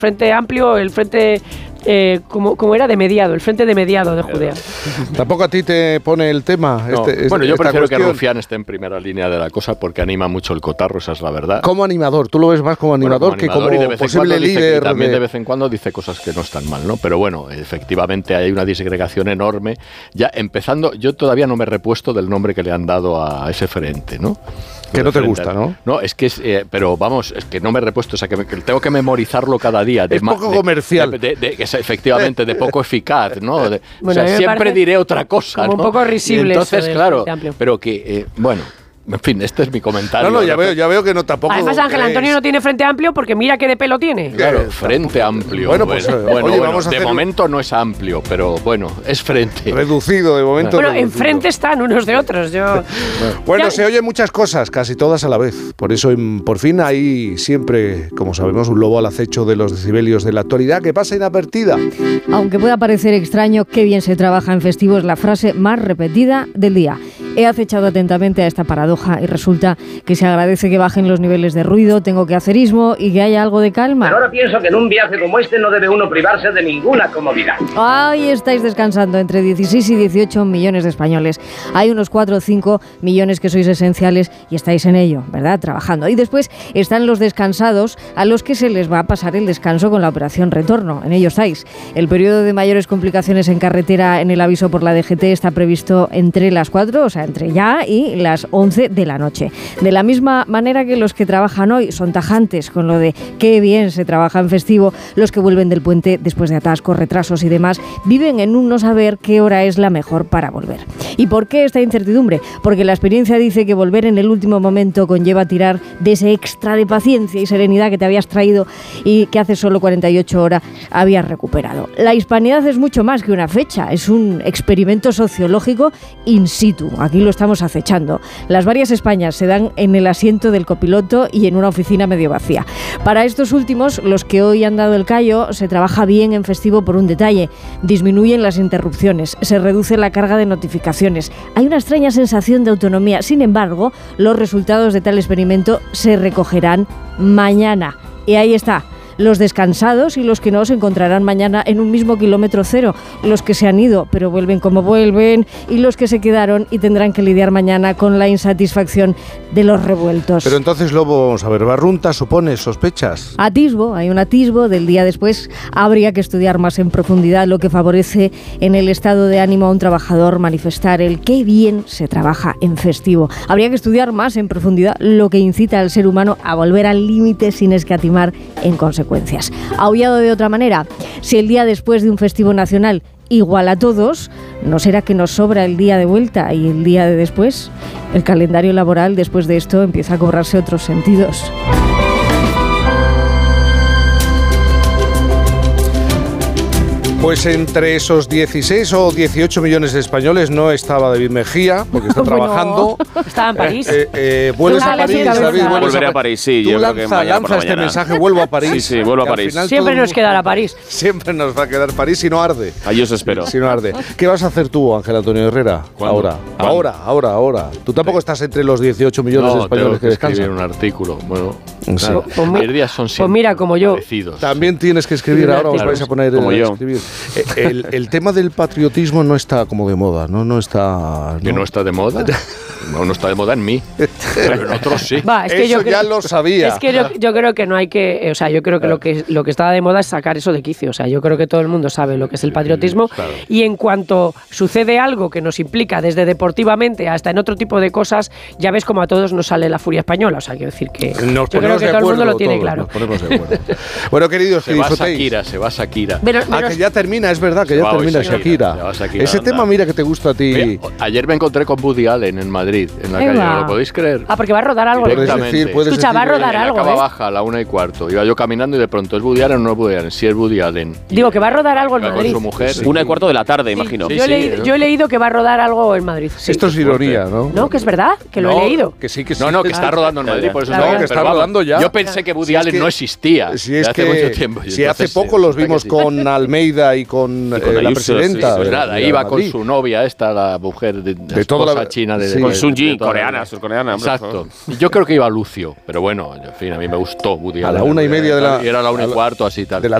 Frente Amplio, el Frente... como era de mediado, el Frente de Mediado de Judea. ¿Tampoco a ti te pone el tema? No. Bueno, yo prefiero que Rufián esté en primera línea de la cosa porque anima mucho el cotarro, esa es la verdad. Como animador, tú lo ves más como animador, que como posible líder. También de vez en cuando dice cosas que no están mal, ¿no? Pero bueno, efectivamente hay una disgregación enorme. Ya empezando, yo todavía no me he repuesto del nombre que le han dado a ese frente, ¿no? Que no te gusta, ¿no? No, es que pero vamos, es que no me he repuesto, o sea, que tengo que memorizarlo cada día. Es poco comercial. Efectivamente, de poco eficaz, ¿no? Bueno, o sea, siempre diré otra cosa, como ¿no? un poco risible. Entonces, claro, pero que, bueno... En fin, este es mi comentario. No, ya veo que no tampoco. Además, Ángel Antonio no tiene Frente Amplio porque mira qué de pelo tiene. Claro, Frente Amplio. Bueno, pues vamos a de momento no es amplio, pero bueno, es frente. Reducido, de momento. Bueno, enfrente están unos de otros. Bueno, se oyen muchas cosas, casi todas a la vez. Por eso, por fin, hay siempre, como sabemos, un lobo al acecho de los decibelios de la actualidad que pasa inadvertida. Aunque pueda parecer extraño, qué bien se trabaja en festivo es la frase más repetida del día. He acechado atentamente a esta paradoja y resulta que se agradece que bajen los niveles de ruido, tengo que hacerismo y que haya algo de calma. Pero ahora pienso que en un viaje como este no debe uno privarse de ninguna comodidad. Ahí estáis descansando entre 16 y 18 millones de españoles. Hay unos 4 o 5 millones que sois esenciales y estáis en ello, ¿verdad? Trabajando. Y después están los descansados a los que se les va a pasar el descanso con la operación retorno. En ello estáis. El periodo de mayores complicaciones en carretera en el aviso por la DGT está previsto entre las 4, o sea, entre ya y las 11 de la noche. De la misma manera que los que trabajan hoy son tajantes con lo de qué bien se trabaja en festivo, los que vuelven del puente después de atascos, retrasos y demás, viven en un no saber qué hora es la mejor para volver. ¿Y por qué esta incertidumbre? Porque la experiencia dice que volver en el último momento conlleva tirar de ese extra de paciencia y serenidad que te habías traído y que hace solo 48 horas habías recuperado. La hispanidad es mucho más que una fecha, es un experimento sociológico in situ. Aquí lo estamos acechando. Las varias Españas se dan en el asiento del copiloto y en una oficina medio vacía. Para estos últimos, los que hoy han dado el callo, se trabaja bien en festivo por un detalle. Disminuyen las interrupciones, se reduce la carga de notificaciones. Hay una extraña sensación de autonomía. Sin embargo, los resultados de tal experimento se recogerán mañana. Y ahí está. Los descansados y los que no se encontrarán mañana en un mismo kilómetro cero. Los que se han ido, pero vuelven como vuelven, y los que se quedaron y tendrán que lidiar mañana con la insatisfacción de los revueltos. Pero entonces, Lobo, vamos a ver, ¿Barrunta supone sospechas? Hay un atisbo del día después. Habría que estudiar más en profundidad lo que favorece en el estado de ánimo a un trabajador manifestar el qué bien se trabaja en festivo. Habría que estudiar más en profundidad lo que incita al ser humano a volver al límite sin escatimar en consecuencias. Aullado de otra manera, si el día después de un festivo nacional igual a todos, ¿no será que nos sobra el día de vuelta y el día de después? El calendario laboral después de esto empieza a cobrarse otros sentidos. Pues entre esos 16 o 18 millones de españoles no estaba David Mejía, porque está trabajando. Estaba en París. ¿Vuelves a París, David? Volveré a París, sí. Tú lanza este mensaje, vuelvo a París. Sí, vuelvo a París. Siempre nos quedará París. Siempre nos va a quedar París si no arde. Ahí os espero. Si no arde. ¿Qué vas a hacer tú, Ángel Antonio Herrera? ¿Cuándo? Ahora. Tú tampoco estás entre los 18 millones de españoles que descansan. Escribir un artículo. Bueno, sí. Claro, los días son siempre mira, como yo. parecidos. También tienes que escribir, ahora os vais a poner a escribir. El tema del patriotismo no está como de moda, ¿no? No está... ¿Que no está de moda? No está de moda en mí, pero en otros sí. Es que eso ya lo sabía. Es que yo creo que no hay que... O sea, yo creo que lo que está de moda es sacar eso de quicio. O sea, yo creo que todo el mundo sabe lo que es el patriotismo. Claro. Y en cuanto sucede algo que nos implica desde deportivamente hasta en otro tipo de cosas, ya ves como a todos nos sale la furia española. O sea, quiero decir que yo creo que todo el mundo lo tiene claro. Nos ponemos de acuerdo. Bueno, queridos, que disfrutéis. Se va Shakira. Que ya termina, es verdad, que ya termina Shakira. Ese tema, mira, que te gusta a ti. Mira, ayer me encontré con Woody Allen en Madrid, en la calle. ¿Lo podéis creer? Porque va a rodar algo. Escucha, va a rodar algo. Acaba baja a la 1:15. Iba yo caminando y de pronto, ¿es Woody Allen o no es Woody Allen? Sí, es Woody Allen. Digo, que va a rodar algo en Madrid. Con su mujer. 1:15 de la tarde, imagino. Yo he leído que va a rodar algo en Madrid. Sí. Esto es ironía, ¿no? No, que es verdad, que lo he leído. Que sí, que sí. No, que está rodando en Madrid, por eso que está rodando ya. Yo pensé que Woody Allen no existía. Si es hace mucho tiempo. Si hace poco los vimos con Almeida Italia y con la Ayuso, presidenta. Pues nada, iba con su novia esta, la mujer de toda la china con Sun Ji, coreana, surcoreana. Exacto. Y yo creo que iba Lucio, pero bueno, en fin, a mí me gustó Woody a Allen. la 1:30 de la... Y era la 1:15, así tal. De la